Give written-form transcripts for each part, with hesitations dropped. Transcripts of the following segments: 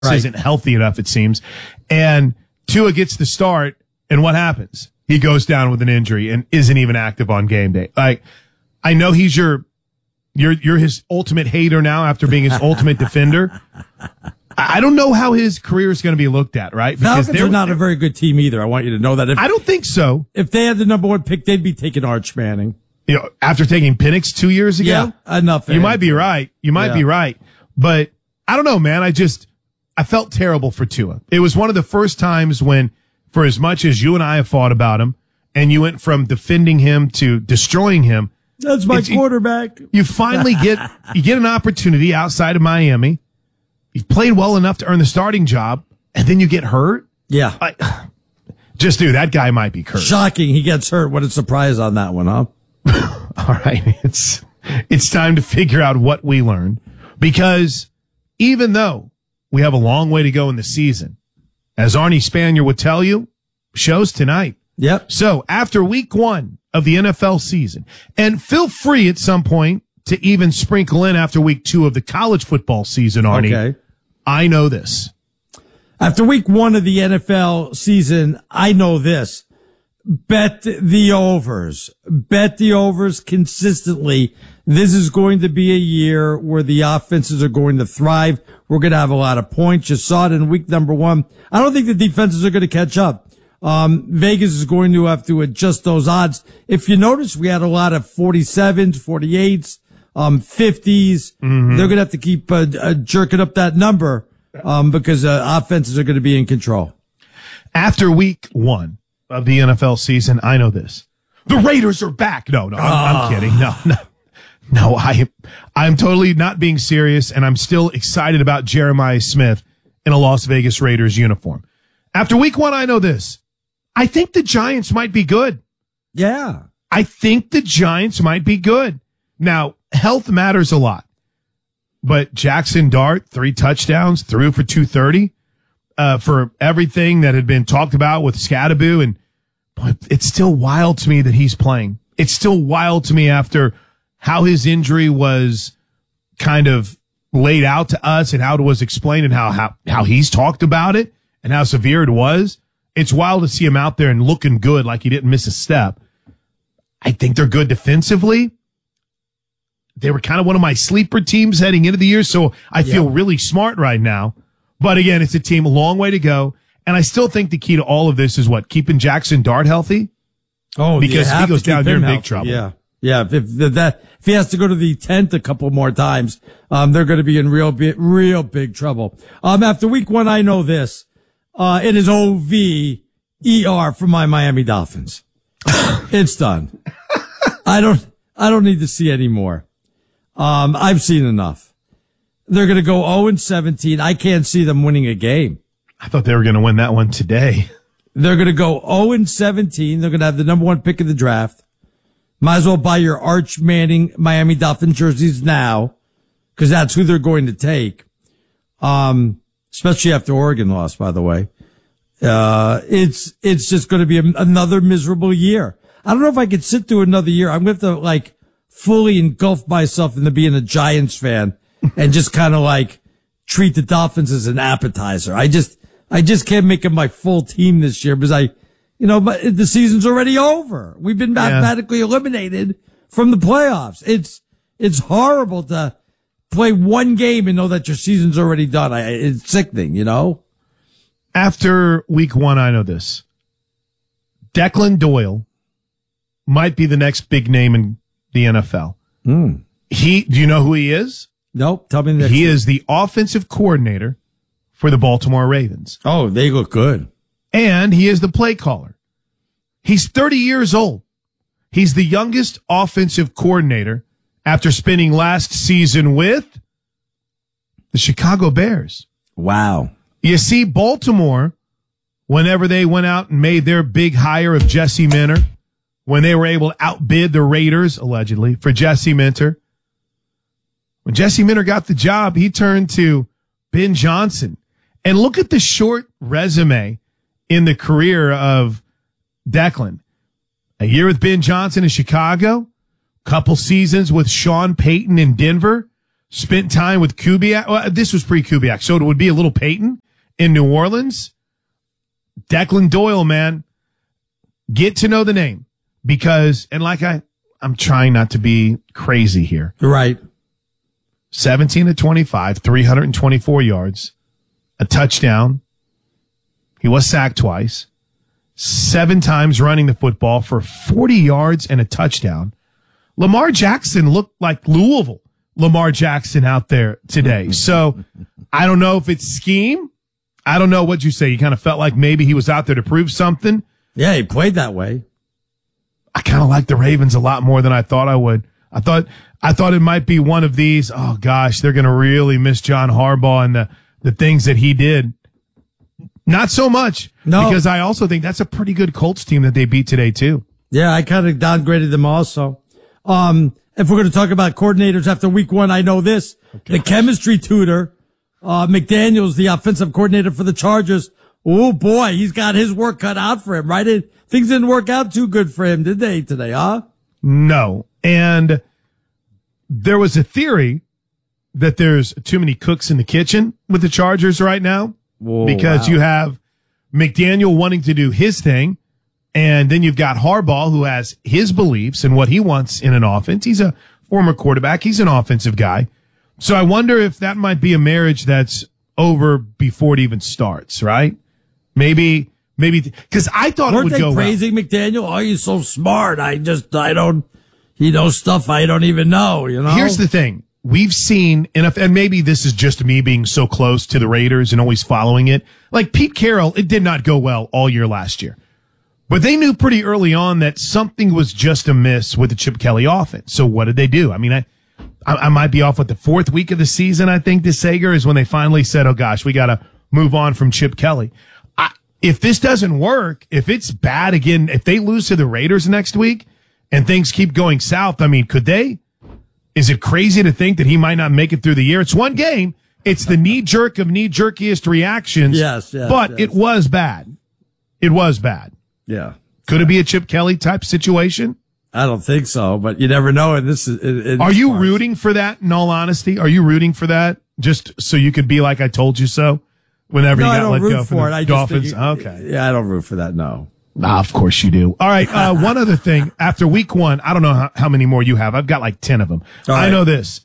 isn't healthy enough, it seems. And Tua gets the start, and what happens? He goes down with an injury and isn't even active on game day. Like, I know he's you're his ultimate hater now after being his ultimate defender. I don't know how his career is going to be looked at, right? Because they're not a very good team either. I want you to know that. I don't think so. If they had the number one pick, they'd be taking Arch Manning. You know, after taking Penix 2 years ago? Yeah, enough. You might be right. You might be right. But I don't know, man. I felt terrible for Tua. It was one of the first times when, for as much as you and I have fought about him, and you went from defending him to destroying him. That's my quarterback. You finally get an opportunity outside of Miami. You've played well enough to earn the starting job, and then you get hurt. Yeah. That guy might be cursed. Shocking. He gets hurt. What a surprise on that one, huh? All right. It's time to figure out what we learned, because even though we have a long way to go in the season, as Arnie Spanier would tell you, show's tonight. Yep. So after week 1 of the NFL season, and feel free at some point to even sprinkle in after week 2 of the college football season, Arnie. Okay. I know this. After week 1 of the NFL season, I know this. Bet the overs. Bet the overs consistently. This is going to be a year where the offenses are going to thrive. We're going to have a lot of points. You saw it in week number 1. I don't think the defenses are going to catch up. Vegas is going to have to adjust those odds. If you notice, we had a lot of 47s, 48s, 50s. Mm-hmm. They're going to have to keep jerking up that number because offenses are going to be in control. After week 1 of the NFL season, I know this. The Raiders are back. No, I'm kidding. No, I'm totally not being serious, and I'm still excited about Jeremiah Smith in a Las Vegas Raiders uniform. After week 1, I know this. I think the Giants might be good. Yeah. I think the Giants might be good. Now, health matters a lot. But Jackson Dart, 3 touchdowns, threw for 230, for everything that had been talked about with Scadaboo. And boy, it's still wild to me that he's playing. It's still wild to me after how his injury was kind of laid out to us and how it was explained and how he's talked about it and how severe it was. It's wild to see him out there and looking good, like he didn't miss a step. I think they're good defensively. They were kind of one of my sleeper teams heading into the year, so I feel really smart right now. But again, it's a team, a long way to go. And I still think the key to all of this is what? Keeping Jackson Dart healthy? Oh, because if he goes down, you're in big trouble. Yeah. Yeah. If he has to go to the tent a couple more times, they're going to be in real big trouble. After week 1, I know this. It is OVER for my Miami Dolphins. It's done. I don't need to see any more. I've seen enough. They're going to go 0-17. I can't see them winning a game. I thought they were going to win that one today. They're going to go 0-17. They're going to have the number 1 pick of the draft. Might as well buy your Arch Manning Miami Dolphin jerseys now, because that's who they're going to take. Especially after Oregon lost, by the way. It's just going to be another miserable year. I don't know if I could sit through another year. I'm going to have to fully engulf myself into being a Giants fan and just kind of treat the Dolphins as an appetizer. I just can't make it my full team this year because but the season's already over. We've been mathematically eliminated from the playoffs. It's horrible to play one game and know that your season's already done. It's sickening, After week 1, I know this. Declan Doyle might be the next big name in the NFL. Do you know who he is? Nope. Tell me the next. He is the offensive coordinator for the Baltimore Ravens. Oh, they look good. And he is the play caller. He's 30 years old. He's the youngest offensive coordinator after spending last season with the Chicago Bears. Wow. You see, Baltimore, whenever they went out and made their big hire of Jesse Minter, when they were able to outbid the Raiders, allegedly, for Jesse Minter, when Jesse Minter got the job, he turned to Ben Johnson. And look at the short resume in the career of Declan. A year with Ben Johnson in Chicago, couple seasons with Sean Payton in Denver, spent time with Kubiak. Well, this was pre-Kubiak, so it would be a little Peyton in New Orleans. Declan Doyle, man, get to know the name because, and like I'm trying not to be crazy here. Right. 17 to 25, 324 yards, a touchdown. He was sacked twice, 7 times running the football for 40 yards and a touchdown. Lamar Jackson looked like Louisville Lamar Jackson out there today. So I don't know if it's scheme. I don't know what you say. You kind of felt like maybe he was out there to prove something. Yeah, he played that way. I kind of like the Ravens a lot more than I thought I would. I thought it might be one of these. Oh gosh, they're going to really miss John Harbaugh and the things that he did. Not so much. No. Because I also think that's a pretty good Colts team that they beat today too. Yeah, I kind of downgraded them also. If we're going to talk about coordinators after week 1, I know this. Okay. The chemistry tutor, McDaniels, the offensive coordinator for the Chargers. Oh boy, he's got his work cut out for him, right? Things didn't work out too good for him, did they today, huh? No. And there was a theory that there's too many cooks in the kitchen with the Chargers right now. Whoa, because you have McDaniel wanting to do his thing, and then you've got Harbaugh who has his beliefs and what he wants in an offense. He's a former quarterback. He's an offensive guy. So I wonder if that might be a marriage that's over before it even starts, right? Maybe, because I thought Weren't it would go well. Weren't they praising McDaniel? Oh, he's so smart. He knows stuff I don't even know, you know? Here's the thing. We've seen enough, and maybe this is just me being so close to the Raiders and always following it. Like Pete Carroll, it did not go well all year last year. But they knew pretty early on that something was just amiss with the Chip Kelly offense. So what did they do? I mean, I might be off with the 4th week of the season, I think, to Sager, is when they finally said, oh gosh, we got to move on from Chip Kelly. If this doesn't work, if it's bad again, if they lose to the Raiders next week and things keep going south, I mean, could they? Is it crazy to think that he might not make it through the year? It's one game. It's the knee-jerk of knee-jerkiest reactions. Yes. But it was bad. It was bad. Yeah. Could it be a Chip Kelly type situation? I don't think so, but you never know. And Are you rooting for that, in all honesty? Are you rooting for that just so you could be like, I told you so? Whenever you got let go from the Dolphins? Okay. Yeah, I don't root for that, no. Of course you do. All right. One other thing. After week 1, I don't know how many more you have. I've got like 10 of them. I know this.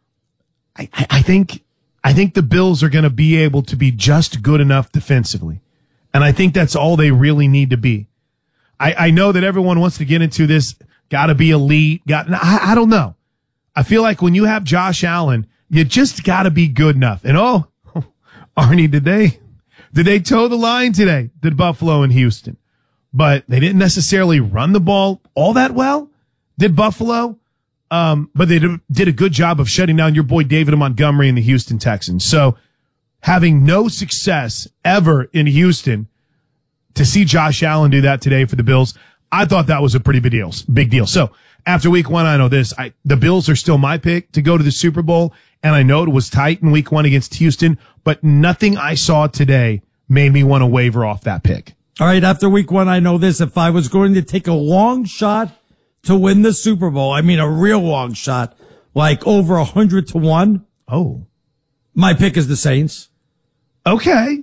I think the Bills are going to be able to be just good enough defensively. And I think that's all they really need to be. I know that everyone wants to get into this. Got to be elite. I don't know. I feel like when you have Josh Allen, you just got to be good enough. And Arnie, did they toe the line today? Did Buffalo and Houston? But they didn't necessarily run the ball all that well, did Buffalo. But they did a good job of shutting down your boy David Montgomery and the Houston Texans. So having no success ever in Houston, to see Josh Allen do that today for the Bills, I thought that was a pretty big deal. So after week 1, I know this. The Bills are still my pick to go to the Super Bowl, and I know it was tight in week 1 against Houston, but nothing I saw today made me want to waver off that pick. All right, after week 1, I know this. If I was going to take a long shot to win the Super Bowl, I mean a real long shot, like over 100-1. Oh. My pick is the Saints. Okay.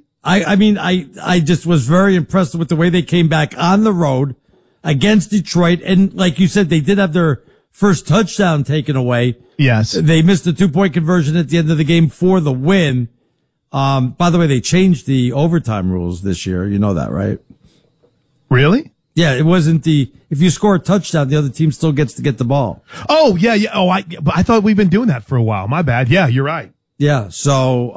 I just was very impressed with the way they came back on the road against Detroit. And like you said, they did have their first touchdown taken away. Yes. They missed the 2-point conversion at the end of the game for the win. By the way, they changed the overtime rules this year. You know that, right? Really? Yeah, it wasn't if you score a touchdown, the other team still gets to get the ball. Oh, yeah. Oh, but I thought we've been doing that for a while. My bad. Yeah, you're right. Yeah. So,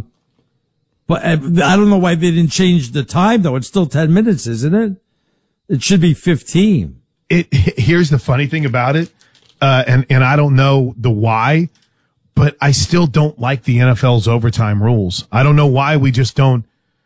but I don't know why they didn't change the time though. It's still 10 minutes, isn't it? It should be 15. Here's the funny thing about it. And I don't know the why, but I still don't like the NFL's overtime rules. I don't know why we just don't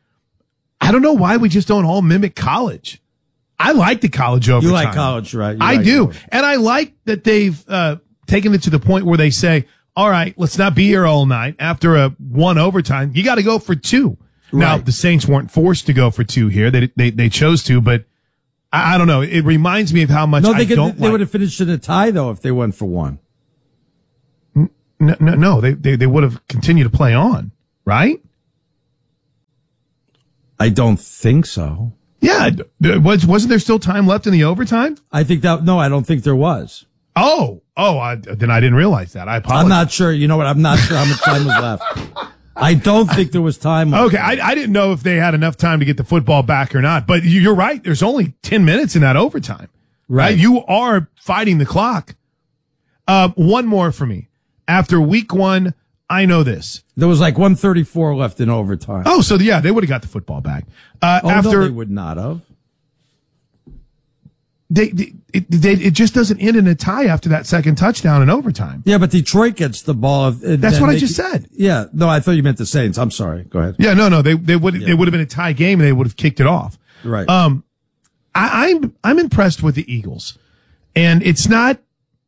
all mimic college. I like the college overtime. You like college, right? I do. College. And I like that they've taken it to the point where they say, all right, let's not be here all night. After one overtime, you got to go for 2. Right. Now, the Saints weren't forced to go for 2 here. They chose to, but I don't know. It reminds me of how much they would have finished in a tie, though, if they went for 1. No, they would have continued to play on, right? I don't think so. Yeah. Wasn't there still time left in the overtime? I don't think there was. Then I didn't realize that. I apologize. I'm not sure. You know what? I'm not sure how much time was left. I don't think there was time left. Okay. I didn't know if they had enough time to get the football back or not, but you're right. There's only 10 minutes in that overtime. Right. You are fighting the clock. One more for me. After week 1, I know this. There was like 134 left in overtime. Oh, so yeah, they would have got the football back. No, they would not have. It just doesn't end in a tie after that second touchdown in overtime. Yeah, but Detroit gets the ball. That's what I just said. Yeah, no, I thought you meant the Saints. I'm sorry. Go ahead. Yeah, no, it would have been a tie game and they would have kicked it off. Right. I'm impressed with the Eagles, and it's not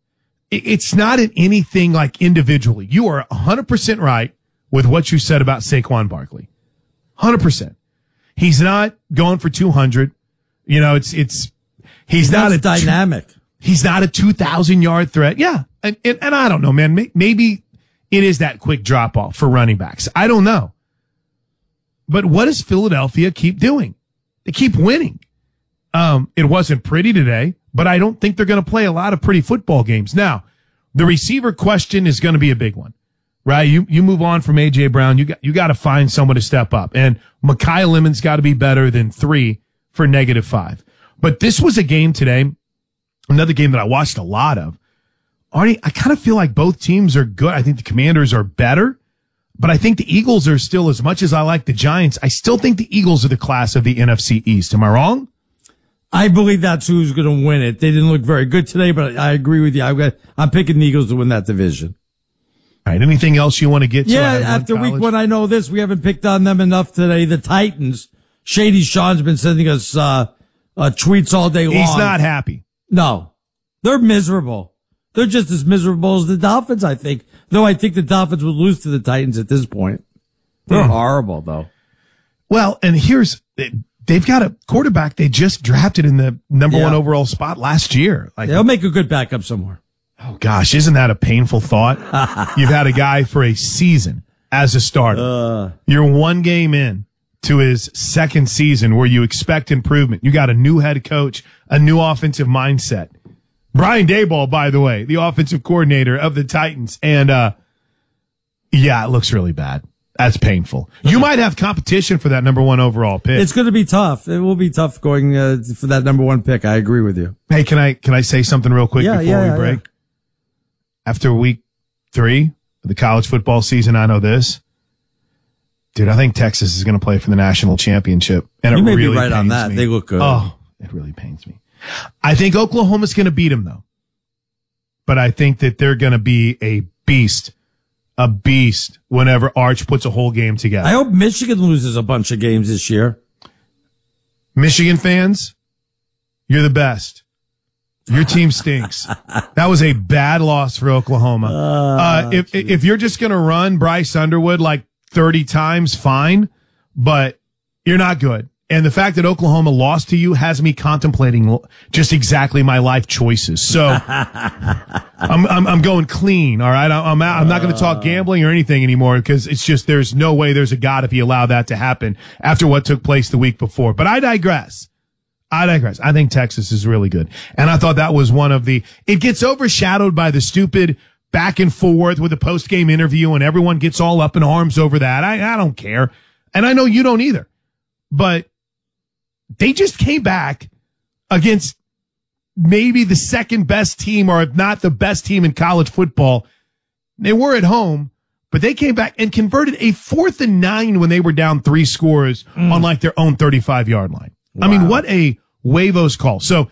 in anything like individually. You are 100% right with what you said about Saquon Barkley. 100%. He's not going for 200. You know, he's not a dynamic. He's not a 2,000-yard threat. Yeah. And I don't know, man. Maybe it is that quick drop off for running backs. I don't know. But what does Philadelphia keep doing? They keep winning. It wasn't pretty today, but I don't think they're going to play a lot of pretty football games. Now, the receiver question is going to be a big one, right? You move on from A.J. Brown. You got to find someone to step up. And Mekhi Lemon's got to be better than 3 for -5. But this was a game today, another game that I watched a lot of. Arnie, I kind of feel like both teams are good. I think the Commanders are better, but I think the Eagles are still, as much as I like the Giants, I still think the Eagles are the class of the NFC East. Am I wrong? I believe that's who's going to win it. They didn't look very good today, but I agree with you. I'm picking the Eagles to win that division. All right. Anything else you want to get to? Yeah, after week 1, I know this. We haven't picked on them enough today. The Titans. Shady Sean's been sending us tweets all day long. He's not happy. No. They're miserable. They're just as miserable as the Dolphins, I think. Though I think the Dolphins would lose to the Titans at this point. They're horrible, though. Well, and they've got a quarterback they just drafted in the number 1 overall spot last year. They'll make a good backup somewhere. Oh, gosh, isn't that a painful thought? You've had a guy for a season as a starter. You're 1 game in to his second season where you expect improvement. You got a new head coach, a new offensive mindset. Brian Daboll, by the way, the offensive coordinator of the Titans. And, it looks really bad. That's painful. You might have competition for that number 1 overall pick. It's going to be tough. It will be tough going for that number 1 pick. I agree with you. Hey, can I say something real quick before we break? Yeah. After week 3 of the college football season, I know this. Dude, I think Texas is going to play for the national championship. And you may really be right on that. Me. They look good. Oh, it really pains me. I think Oklahoma's going to beat them, though. But I think that they're going to be a beast whenever Arch puts a whole game together. I hope Michigan loses a bunch of games this year. Michigan fans, you're the best. Your team stinks. That was a bad loss for Oklahoma. If you're just going to run Bryce Underwood like 30 times, fine, but you're not good. And the fact that Oklahoma lost to you has me contemplating just exactly my life choices. So I'm going clean. All right. I'm not going to talk gambling or anything anymore because it's just, there's no way there's a God if he allowed that to happen after what took place the week before. But I digress. I think Texas is really good. And I thought that was one of it gets overshadowed by the stupid back and forth with the post game interview and everyone gets all up in arms over that. I don't care. And I know you don't either, but they just came back against maybe the second best team, or if not the best team in college football. They were at home, but they came back and converted a 4th and 9 when they were down 3 scores on like their own 35-yard line. Wow. I mean, what a huevos call. So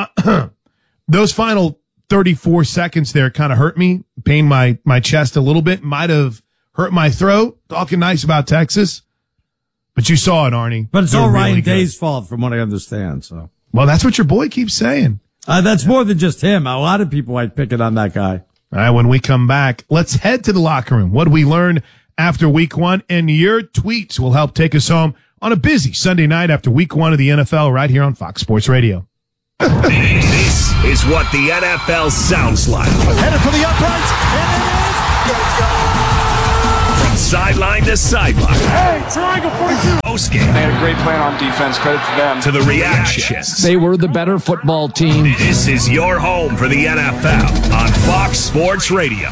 those final 34 seconds there kind of hurt me, pained my chest a little bit, might have hurt my throat, talking nice about Texas. But you saw it, Arnie. But it's all Ryan Day's fault, from what I understand. So, well, that's what your boy keeps saying. That's more than just him. A lot of people might pick it on that guy. All right, when we come back, let's head to the locker room. What did we learn after week 1? And your tweets will help take us home on a busy Sunday night after week 1 of the NFL right here on Fox Sports Radio. This is what the NFL sounds like. Headed for the uprights, and it is From sideline to sideline. Hey, triangle 42. Postgame. They had a great plan on defense. Credit to them. To the reactions. They were the better football team. This is your home for the NFL on Fox Sports Radio.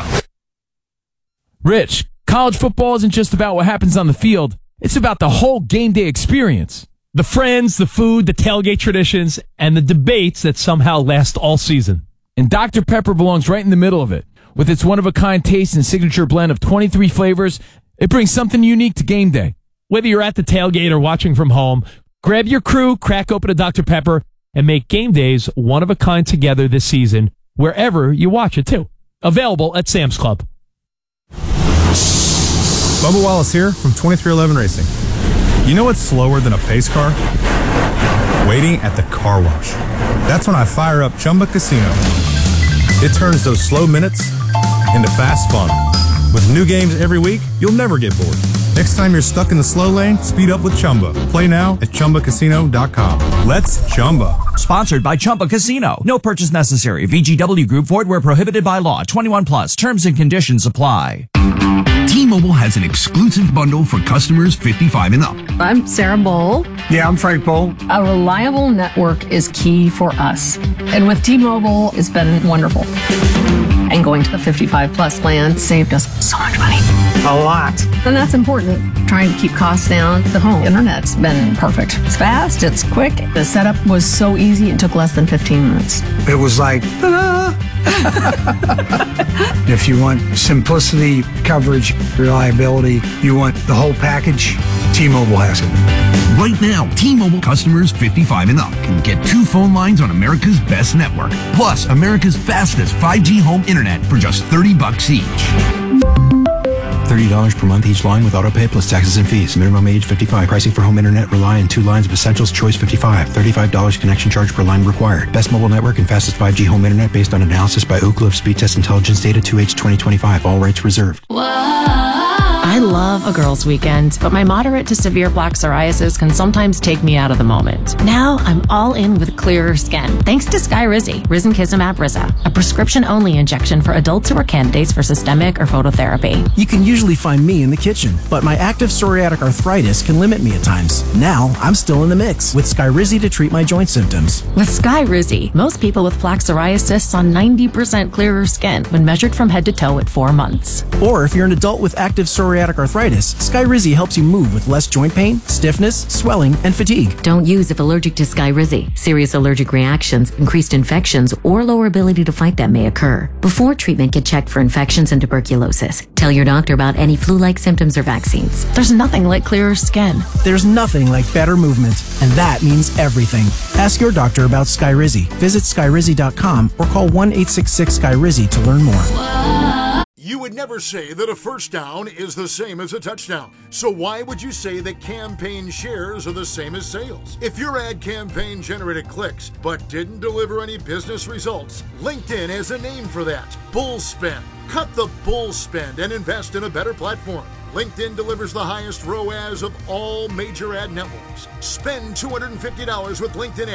Rich, college football isn't just about what happens on the field. It's about the whole game day experience. The friends, the food, the tailgate traditions, and the debates that somehow last all season. And Dr. Pepper belongs right in the middle of it. With its one-of-a-kind taste and signature blend of 23 flavors, it brings something unique to game day. Whether you're at the tailgate or watching from home, grab your crew, crack open a Dr. Pepper, and make game days one-of-a-kind together this season, wherever you watch it, too. Available at Sam's Club. Bubba Wallace here from 2311 Racing. You know what's slower than a pace car? Waiting at the car wash. That's when I fire up Chumba Casino. It turns those slow minutes into fast fun. With new games every week, you'll never get bored. Next time you're stuck in the slow lane, speed up with Chumba. Play now at ChumbaCasino.com. Let's Chumba. Sponsored by Chumba Casino. No purchase necessary. VGW Group. Void where prohibited by law. 21 plus. Terms and conditions apply. T-Mobile has an exclusive bundle for customers 55 and up. I'm Sarah Bowl. Yeah, I'm Frank Bowl. A reliable network is key for us. And with T-Mobile, it's been wonderful. And going to the 55 plus plan saved us so much money. A lot. And that's important. Trying to keep costs down. The home internet's been perfect. It's fast, it's quick. The setup was so easy, it took less than 15 minutes. It was like, ta-da! If you want simplicity, coverage, reliability, you want the whole package, T-Mobile has it. Right now, T-Mobile customers 55 and up can get 2 phone lines on America's best network, plus America's fastest 5G home internet for just $30 each. $30 per month each line with autopay plus taxes and fees. Minimum age 55. Pricing for home internet rely on 2 lines of Essentials Choice 55. $35 connection charge per line required. Best mobile network and fastest 5G home internet based on analysis by Oak Cliff Speed Test Intelligence data 2H 2025. All rights reserved. I love a girls' weekend, but my moderate to severe plaque psoriasis can sometimes take me out of the moment. Now I'm all in with clearer skin, thanks to Skyrizi, Risankizumab Riza, a prescription-only injection for adults who are candidates for systemic or phototherapy. You can usually find me in the kitchen, but my active psoriatic arthritis can limit me at times. Now I'm still in the mix with Skyrizi to treat my joint symptoms. With Skyrizi, most people with plaque psoriasis saw 90% clearer skin when measured from head to toe at 4 months. Or if you're an adult with active psoriatic arthritis, Skyrizi helps you move with less joint pain, stiffness, swelling, and fatigue. Don't use if allergic to Skyrizi. Serious allergic reactions, increased infections, or lower ability to fight them may occur. Before treatment, get checked for infections and tuberculosis. Tell your doctor about any flu-like symptoms or vaccines. There's nothing like clearer skin. There's nothing like better movement, and that means everything. Ask your doctor about Skyrizi. Visit Skyrizi.com or call 1-866-SKYRIZI to learn more. You would never say that a first down is the same as a touchdown. So why would you say that campaign shares are the same as sales? If your ad campaign generated clicks but didn't deliver any business results, LinkedIn has a name for that: bull spend. Cut the bull spend and invest in a better platform. LinkedIn delivers the highest ROAS of all major ad networks. Spend $250 with LinkedIn